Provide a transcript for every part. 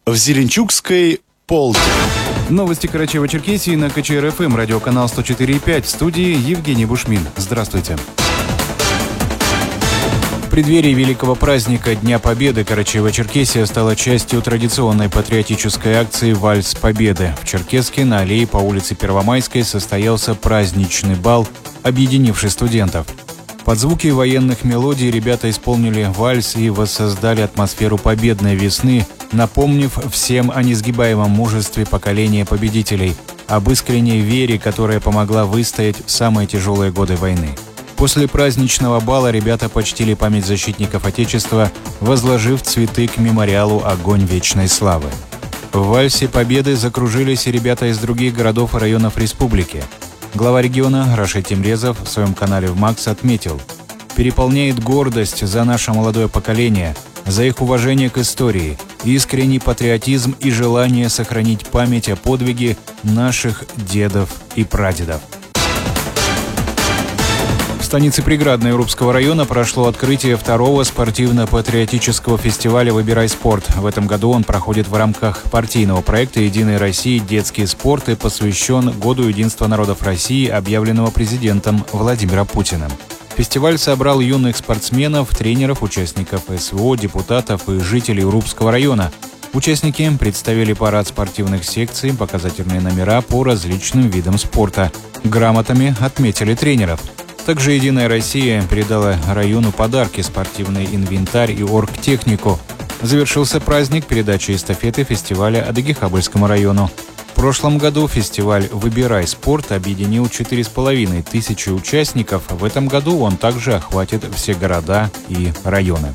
В Зеленчукской полдень. Новости Карачаево-Черкесии на КЧР-ФМ, радиоканал 104,5, в студии Евгений Бушмин. Здравствуйте. В преддверии великого праздника Дня Победы Карачаево-Черкесия стала частью традиционной патриотической акции «Вальс Победы». В Черкесске на аллее по улице Первомайской состоялся праздничный бал, объединивший студентов. Под звуки военных мелодий ребята исполнили вальс и воссоздали атмосферу победной весны, напомнив всем о несгибаемом мужестве поколения победителей, об искренней вере, которая помогла выстоять в самые тяжелые годы войны. После праздничного бала ребята почтили память защитников Отечества, возложив цветы к мемориалу «Огонь вечной славы». В вальсе Победы закружились и ребята из других городов и районов республики. Глава региона Рашид Темрезов в своем канале в МАКС отметил: «Переполняет гордость за наше молодое поколение, за их уважение к истории, искренний патриотизм и желание сохранить память о подвиге наших дедов и прадедов». В станице Преградной Урупского района прошло открытие второго спортивно-патриотического фестиваля «Выбирай спорт». В этом году он проходит в рамках партийного проекта «Единой России. Детский спорт» и посвящен Году единства народов России, объявленного президентом Владимиром Путиным. Фестиваль собрал юных спортсменов, тренеров, участников СВО, депутатов и жителей Урупского района. Участники представили парад спортивных секций, показательные номера по различным видам спорта. Грамотами отметили тренеров. Также «Единая Россия» передала району подарки, спортивный инвентарь и оргтехнику. Завершился праздник передачей эстафеты фестиваля Адыгехабыльскому району. В прошлом году фестиваль «Выбирай спорт» объединил 4500 участников. В этом году он также охватит все города и районы.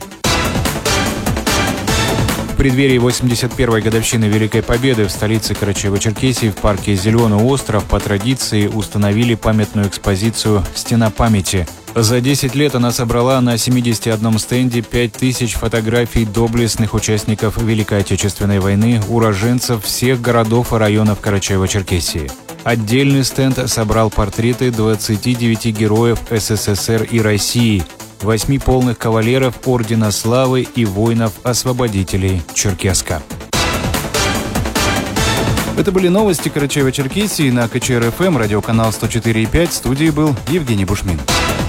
В преддверии 81-й годовщины Великой Победы в столице Карачаево-Черкесии в парке «Зеленый остров» по традиции установили памятную экспозицию «Стена памяти». За 10 лет она собрала на 71 стенде 5000 фотографий доблестных участников Великой Отечественной войны, уроженцев всех городов и районов Карачаево-Черкесии. Отдельный стенд собрал портреты 29 героев СССР и России, 8 полных кавалеров Ордена Славы и воинов-освободителей Черкесска. Это были новости Карачаево-Черкесии на КЧР-ФМ, радиоканал 104,5. В студии был Евгений Бушмин.